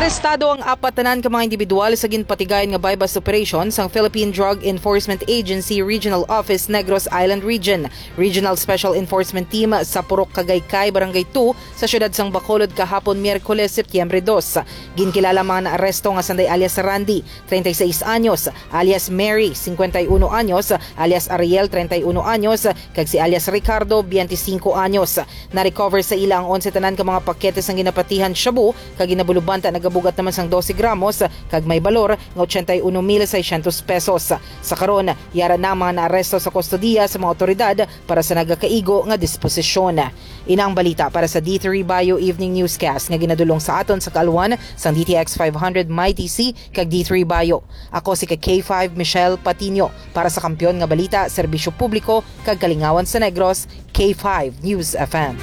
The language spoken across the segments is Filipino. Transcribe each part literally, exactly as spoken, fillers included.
Arestado ang apatanan ka mga individual sa ginpatigayon nga bypass operation sang Philippine Drug Enforcement Agency Regional Office Negros Island Region. Regional Special Enforcement Team sa Purok Kagaykay, Barangay two sa siyudad sang Bacolod kahapon Miyerkules, Setyembre two. Ginkilala mga naaresto nga sanday alias Randy, thirty-six anyos, alias Mary, fifty-one anyos, alias Ariel, thirty-one anyos, kag si alias Ricardo, twenty-five anyos. Na-recover sa ila ang eleven tanan ka mga pakete sang ginapatihan shabu kag ginabulubanta nagabugat naman sang twelve gramos kag may balor nga eighty-one mil seiscientos pesos. Sa karon, yara na mga naaresto sa kustodiya sa mga otoridad para sa nagakaigo nga disposisyon. Inang balita para sa D three Bio Evening Newscast nga ginadulong sa aton sa kaaluan sang D T X five hundred MyTC kag D three Bio. Ako si K five Michelle Patino para sa Kampiyon nga Balita, Serbisyo Publiko kag Kalingawan sa Negros, K five News F M.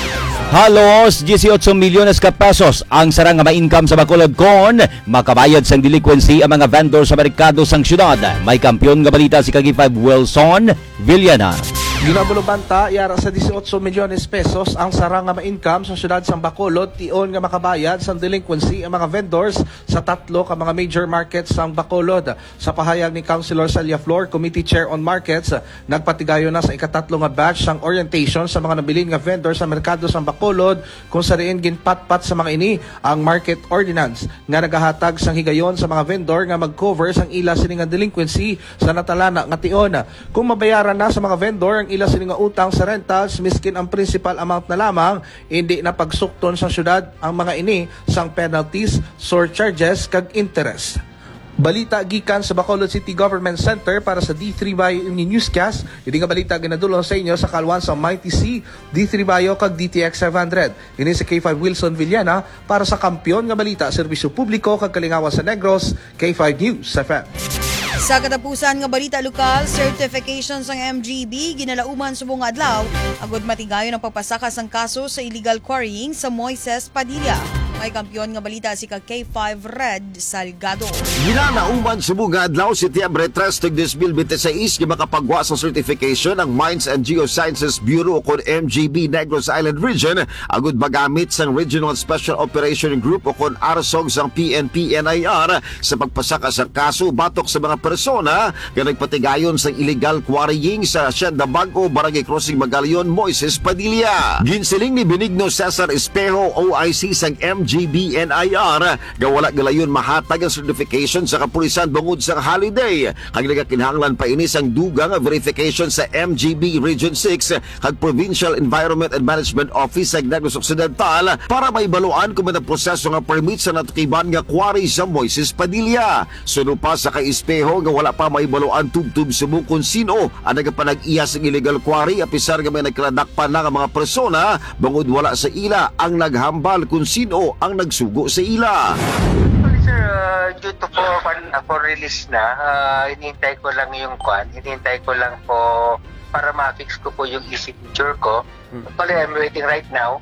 Halos eighteen milyones ka pesos ang sarang nga ma-income sa Bacolod kon makabayad sang delinquency ang mga vendor sa merkado sang syudad. May Kampiyon nga Balita si K five Wilson Villana. Ginabulubanta yara sa eighteen milyones pesos ang sarang nga ma-income sa syudad sang Bacolod tion nga makabayad sang delinquency ang mga vendors sa tatlo ka mga major markets sang Bacolod. Sa pahayag ni Councilor Celia Flor, Committee Chair on Markets, nagpatigayon na sa ikatatlo nga batch sang orientation sa mga nabilin nga vendors sa merkado sang Bacolod kung sa riin ginpatpat sa mga ini ang market ordinance nga nagahatag sang higayon sa mga vendor nga mag-cover sang ila sini nga delinquency sa natalana nga tion. Kung mabayaran na sa mga vendor ang ila sini nga utang sa rentals miskin ang principal amount na lamang, hindi na pagsukton sa syudad ang mga ini sang penalties, surcharges kag interest. Balita gikan sa Bacolod City Government Center para sa D three Bio Evening Newscast. Hindi nga balita ginadulong sa inyo sa kaluan sa MyTC, D three Bio kag D T X five hundred. Ini si K five Wilson Villana para sa Kampiyon nga Balita, Serbisyo Publiko kag Kalingawan sa Negros, K five News F M. Sa katapusan nga balita lokal, certification sang M G B ginalauman subong adlaw agud matigayon ang pagpasaka sang kaso sa illegal quarrying sa Moises Padilla. May Kampiyon nga Balita si K five Red Salgado. Ginalauman subong adlaw Setyembre three tig two thousand twenty-six nga makapagwa sa certification ang Mines and Geosciences Bureau kon M G B Negros Island Region agud magamit sang Regional Special Operation Group o kon R S O G sang P N P N I R sa pagpasaka sa kaso batok sa mga persona nga nagpatigayon sang illegal quarrying sa Hacienda Bago, Barangay Crossing, Magallaon, Moises Padilla. Ginsiling ni Benigno Cesar Espejo, O I C sang M G B N I R nga wala galayon mahatag ang certification sa kapulisan bungod sa holiday. Ang nagakinahanglan pa ini sang dugang verification sa M G B Region six kag Provincial Environment and Management Office sa Negros Occidental para maibaluan kung may proseso nga permit sa natukiban nga quarry sa Moises Padilla. Suno pa sa kay Espejo nga wala pa maibaluan tubtub sumo kung sino ang nagapanag-iya sa illegal quarry apisar nga may nagkaladakpan na nga mga persona bungod wala sa ila ang naghambal kung sino ang nagsugo sa ila. Actually, sir, uh, due to po uh, for release na, uh, hinihintay ko lang yung kwan, hinihintay ko lang po para ma-fix ko po yung e-signature ko. Actually, I'm waiting right now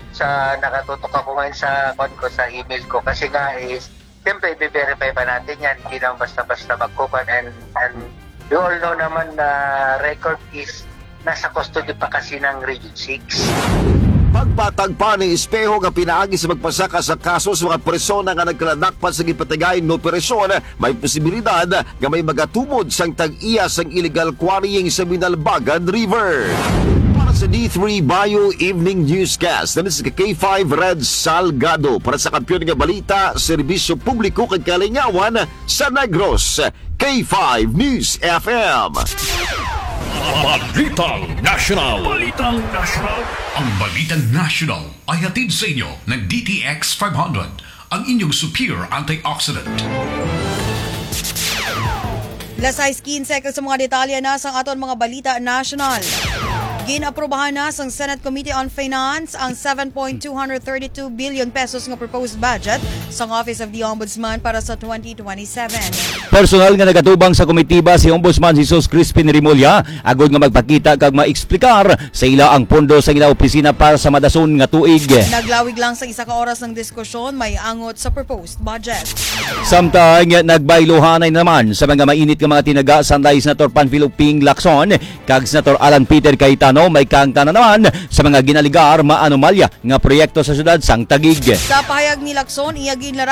sa nakatutok ako ngayon sa kwan ko, sa email ko kasi nga is siyempre, i-verify pa natin yan. Hindi lang basta-basta magkupan. And, and you all know naman na record is nasa custody pa kasi ng Region six. Pagpatagpa ni Espejo nga pinaagi sa magpasaka sa kaso sa mga persona nga nagkaladakpan sa gipatigayon ng operasyon, may posibilidad nga may magatumod sang tag-iya sang illegal quarrying sa Minalbagan River. Para sa D three Bio Evening Newscast, namin si K five Red Salgado para sa Kampiyon nga Balita, Serbisyo Publiko kag Kalingawan sa Negros, K five News F M. Balitang National. Balitang National. Ang Balitang National ay hatid sa inyo ng D T X five hundred, ang inyong superior antioxidant. Lasay fifteen ka sa mga detalye na sa aton mga Balita National. Ginaprobahan na sang Senate Committee on Finance ang seven point two three two billion pesos nga proposed budget sa Office of the Ombudsman para sa twenty twenty-seven. Personal nga nagatubang sa komitiba si Ombudsman Jesus Crispin Rimulya agud nga magpakita kag maeksplikar sa ila ang pondo sa ila opisina para sa madason nga tuig. Naglawig lang sa isa ka oras ng diskusyon may angot sa proposed budget. Samtang nagbayluhanay naman sa mga mainit nga mga tinaga sanday Senator Panfilo Ping Lacson kag Senator Alan Peter Cayetano may kangta na naman sa mga ginaligar maanomalya nga proyekto sa syudad sang Taguig. Sa pahayag ni Lacson, iyagin